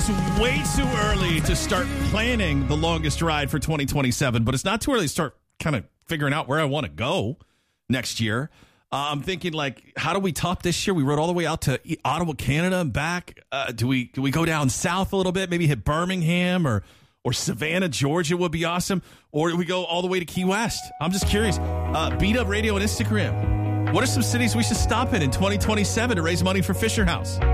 is way too early to start planning the longest ride for 2027, but it's not too early to start kind of figuring out where I want to go next year. I'm thinking, like, how do we top this year? We rode all the way out to Ottawa, Canada, and back. Do we go down south a little bit, maybe hit Birmingham or Savannah, Georgia would be awesome, or do we go all the way to Key West? I'm just curious. Beat Up Radio on Instagram. What are some cities we should stop in 2027 to raise money for Fisher House?